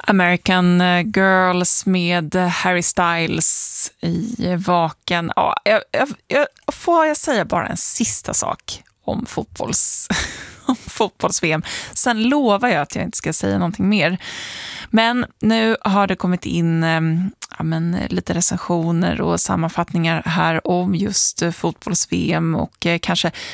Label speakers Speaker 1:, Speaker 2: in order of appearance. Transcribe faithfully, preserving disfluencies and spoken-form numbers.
Speaker 1: American Girls med Harry Styles i Vaken. Ja, jag, jag, jag, får jag säga bara en sista sak om fotbolls, om fotbolls-V M. Sen lovar jag att jag inte ska säga någonting mer. Men nu har det kommit in ja, men, lite recensioner och sammanfattningar här om just fotbolls-V M och kanske